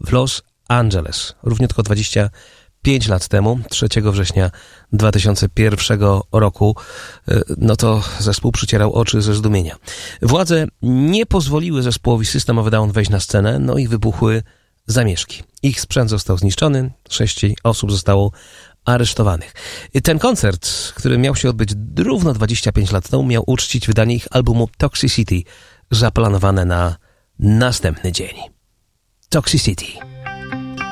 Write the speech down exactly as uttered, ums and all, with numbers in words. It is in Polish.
w Los Angeles. Równiutko dwadzieścia pięć lat temu, trzeciego września dwa tysiące pierwszego roku, no to zespół przycierał oczy ze zdumienia. Władze nie pozwoliły zespołowi System of a Down wejść na scenę, no i wybuchły zamieszki. Ich sprzęt został zniszczony, sześć osób zostało aresztowanych. Ten koncert, który miał się odbyć równo dwadzieścia pięć lat temu, miał uczcić wydanie ich albumu Toxicity, zaplanowane na następny dzień. Toxicity.